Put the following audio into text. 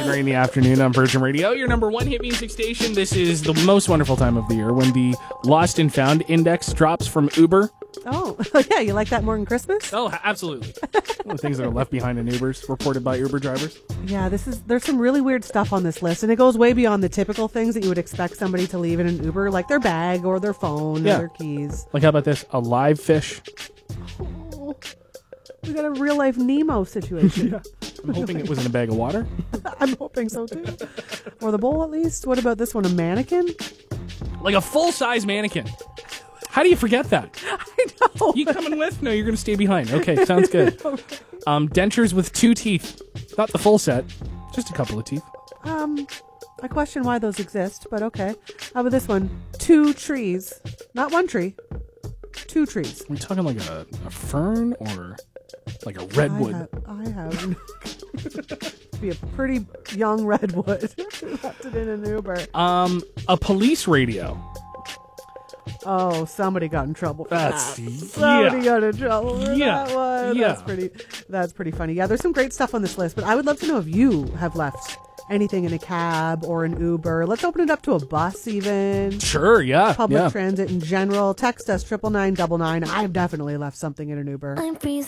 and Ray in the afternoon on Virgin Radio, your number one hit music station. This is the most wonderful time of the year when the lost and found index drops from Uber. Oh, yeah, you like that more than Christmas? Oh, absolutely. The things that are left behind in Ubers, reported by Uber drivers. Yeah, there's some really weird stuff on this list, and it goes way beyond the typical things that you would expect somebody to leave in an Uber, like their bag or their phone or their keys. Like, how about this? A live fish. Oh, we got a real-life Nemo situation. Yeah. I'm hoping it was in a bag of water. I'm hoping so, too. Or the bowl, at least. What about this one? A mannequin? Like a full-size mannequin. How do you forget that? I know. You coming with? No, you're going to stay behind. Okay, sounds good. Okay. Dentures with 2 teeth. Not the full set. Just a couple of teeth. I question why those exist, but okay. How about this one? 2 trees. Not 1 tree. 2 trees. Are we talking like a fern or like a redwood? I have. Be a pretty young redwood. Left it in an Uber. A police radio. Oh, somebody got in trouble for That's that. Somebody got in trouble for that one. Yeah. That's pretty funny. Yeah, there's some great stuff on this list, but I would love to know if you have left anything in a cab or an Uber. Let's open it up to a bus even. Sure, yeah. Public transit in general. Text us 99999. I've definitely left something in an Uber. I'm freezing.